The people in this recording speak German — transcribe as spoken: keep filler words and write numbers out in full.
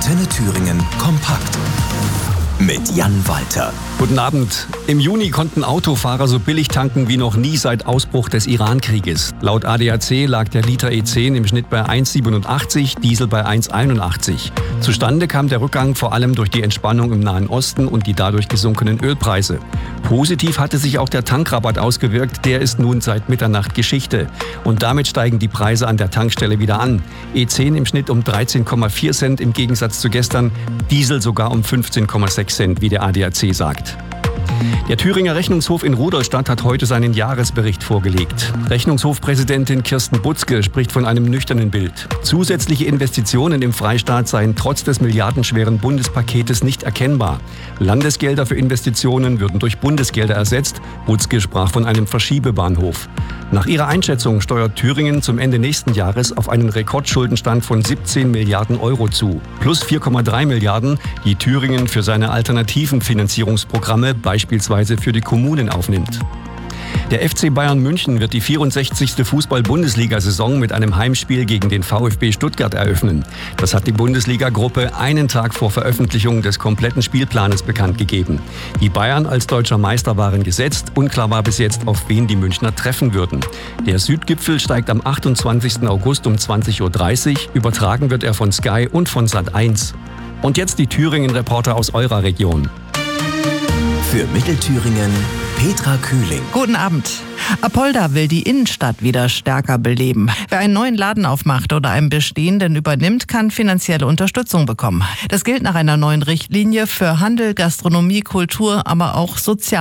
Antenne Thüringen kompakt mit Jan Walter. Guten Abend. Im Juni konnten Autofahrer so billig tanken wie noch nie seit Ausbruch des Iran-Krieges. Laut A D A C lag der Liter E zehn im Schnitt bei eins Komma siebenundachtzig, Diesel bei eins Komma einundachtzig. Zustande kam der Rückgang vor allem durch die Entspannung im Nahen Osten und die dadurch gesunkenen Ölpreise. Positiv hatte sich auch der Tankrabatt ausgewirkt, der ist nun seit Mitternacht Geschichte. Und damit steigen die Preise an der Tankstelle wieder an. E zehn im Schnitt um dreizehn Komma vier Cent im Gegensatz zu gestern, Diesel sogar um fünfzehn Komma sechs Cent, wie der A D A C sagt. Der Thüringer Rechnungshof in Rudolstadt hat heute seinen Jahresbericht vorgelegt. Rechnungshofpräsidentin Kirsten Butzke spricht von einem nüchternen Bild. Zusätzliche Investitionen im Freistaat seien trotz des milliardenschweren Bundespaketes nicht erkennbar. Landesgelder für Investitionen würden durch Bundesgelder ersetzt. Butzke sprach von einem Verschiebebahnhof. Nach ihrer Einschätzung steuert Thüringen zum Ende nächsten Jahres auf einen Rekordschuldenstand von siebzehn Milliarden Euro zu. Plus vier Komma drei Milliarden, die Thüringen für seine alternativen Finanzierungsprogramme, beispielsweise für die Kommunen, aufnimmt. Der F C Bayern München wird die vierundsechzigste Fußball-Bundesliga-Saison mit einem Heimspiel gegen den VfB Stuttgart eröffnen. Das hat die Bundesliga-Gruppe einen Tag vor Veröffentlichung des kompletten Spielplanes bekannt gegeben. Die Bayern als deutscher Meister waren gesetzt. Unklar war bis jetzt, auf wen die Münchner treffen würden. Der Südgipfel steigt am achtundzwanzigsten August um zwanzig Uhr dreißig. Übertragen wird er von Sky und von Sat eins. Und jetzt die Thüringen-Reporter aus eurer Region. Für Mittelthüringen Petra Kühling. Guten Abend. Apolda will die Innenstadt wieder stärker beleben. Wer einen neuen Laden aufmacht oder einen bestehenden übernimmt, kann finanzielle Unterstützung bekommen. Das gilt nach einer neuen Richtlinie für Handel, Gastronomie, Kultur, aber auch Sozial